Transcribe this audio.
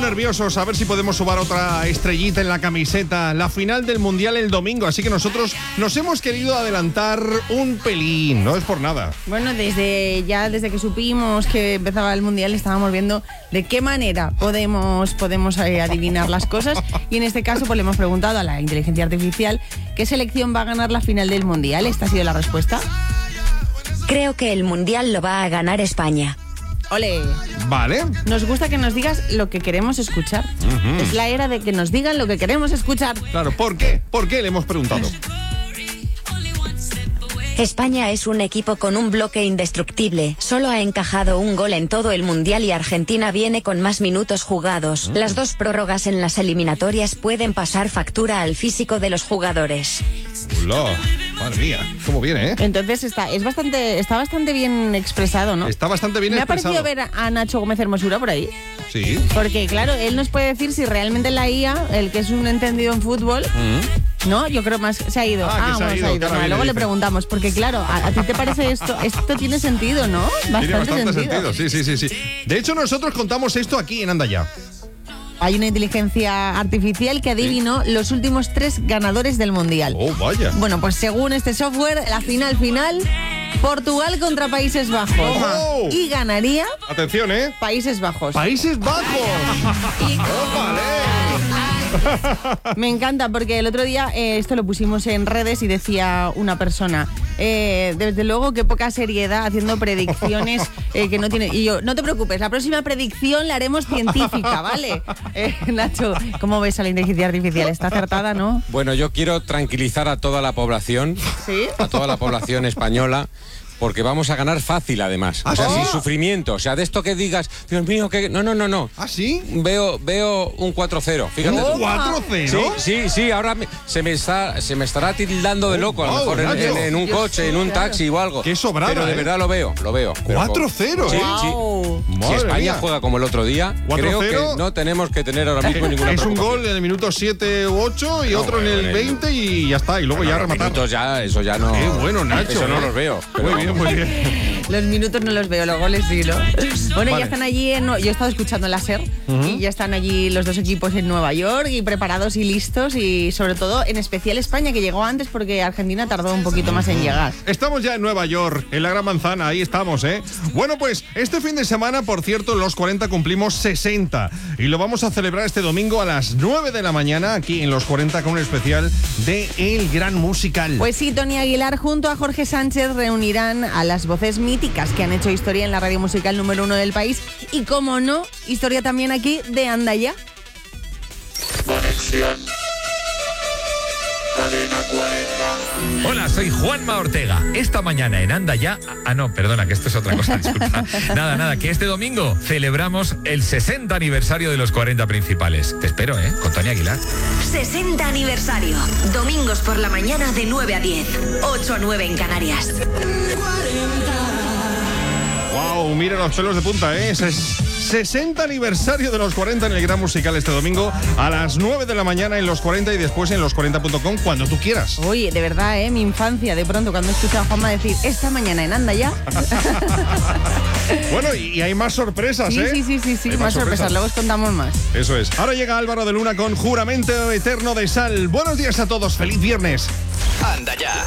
nerviosos a ver si podemos sumar otra estrellita en la camiseta. La final del Mundial el domingo, así que nosotros nos hemos querido adelantar un pelín, no es por nada. Bueno, desde que supimos que empezaba el Mundial estábamos viendo de qué manera podemos adivinar las cosas, y en este caso pues le hemos preguntado a la inteligencia artificial qué selección va a ganar la final del Mundial. Esta ha sido la respuesta. Creo que el Mundial lo va a ganar España. ¡Ole! Vale. Nos gusta que nos digas lo que queremos escuchar. Es la era de que nos digan lo que queremos escuchar. Claro, ¿por qué? ¿Por qué le hemos preguntado? España es un equipo con un bloque indestructible, solo ha encajado un gol en todo el Mundial y Argentina viene con más minutos jugados. Las dos prórrogas en las eliminatorias pueden pasar factura al físico de los jugadores. ¡Hola! Madre mía, cómo viene, ¿eh? Entonces está bastante bien expresado, ¿no? Está bastante bien expresado. Me ha parecido ver a Nacho Gómez Hermosura por ahí. Sí. Porque, claro, él nos puede decir si realmente la IA, el que es un entendido en fútbol, ¿no? Yo creo más se ha ido. Se ha ido. Luego le preguntamos, porque claro, ¿a ti te parece esto? Esto tiene sentido, ¿no? Tiene bastante sentido. Sí. De hecho, nosotros contamos esto aquí en Anda Ya. Hay una inteligencia artificial que adivinó los últimos 3 ganadores del Mundial. ¡Oh, vaya! Bueno, pues según este software, la final, Portugal contra Países Bajos. ¡Oh! Y ganaría... Atención, ¿eh? Países Bajos. ¡Países Bajos! ¡Ópale! Me encanta porque el otro día esto lo pusimos en redes y decía una persona, desde luego qué poca seriedad haciendo predicciones que no tiene. Y yo, no te preocupes, la próxima predicción la haremos científica, ¿vale? Nacho, ¿cómo ves a la inteligencia artificial? ¿Está acertada, no? Bueno, yo quiero tranquilizar a toda la población, ¿sí? A toda la población española. Porque vamos a ganar fácil, además. ¿Ah, o sea, sí? sin sufrimiento. O sea, de esto que digas, Dios mío, que... No. ¿Ah, sí? Veo un 4-0. Fíjate. ¿Un 4-0? Sí. Ahora se me estará tildando de loco, a lo mejor en un coche, en un taxi o algo. Qué sobrada, pero de verdad lo veo. 4-0, Sí, Wow. Si España juega como el otro día, 4-0. creo que no tenemos que tener ahora mismo ninguna Es un preocupación. gol en el minuto 7 u 8 y otro en el 20 y ya está. Y luego ya rematamos. Eso ya no... Qué bueno, Nacho. Eso no los veo. Pero Muy bien. Los minutos no los veo, los goles sí, ¿no? Bueno, Vale. ya están allí, yo he estado escuchando la SER y ya están allí los dos equipos en Nueva York y preparados y listos, y sobre todo en especial España, que llegó antes porque Argentina tardó un poquito más en llegar. Estamos ya en Nueva York, en la Gran Manzana, ahí estamos, ¿eh? Bueno, pues este fin de semana, por cierto, en los 40 cumplimos 60 y lo vamos a celebrar este domingo a las 9 de la mañana aquí en los 40 con un especial de El Gran Musical. Pues sí, Tony Aguilar junto a Jorge Sánchez reunirán a las voces míticas que han hecho historia en la radio musical número 1 del país y, como no, historia también aquí de Anda Ya. Conexión. Cadena 40. Hola, soy Juanma Ortega. Esta mañana en Anda Ya... Ah, no, perdona, que esto es otra cosa, disculpa. Nada, que este domingo celebramos el 60 aniversario de los 40 principales. Te espero, con Tony Aguilar. 60 aniversario. Domingos por la mañana de 9 a 10. 8 a 9 en Canarias. Wow, mira los pelos de punta, ¿eh? Ese es 60 aniversario de los 40 en el Gran Musical este domingo a las 9 de la mañana en los 40 y después en los40.com cuando tú quieras. Oye, de verdad, mi infancia, de pronto cuando he escuchado a Juanma decir esta mañana en Anda Ya. Bueno, y hay más sorpresas, Sí, ¿eh? sí, más sorpresas, luego os contamos más. Eso es. Ahora llega Álvaro de Luna con Juramento Eterno de Sal. Buenos días a todos, feliz viernes. Anda Ya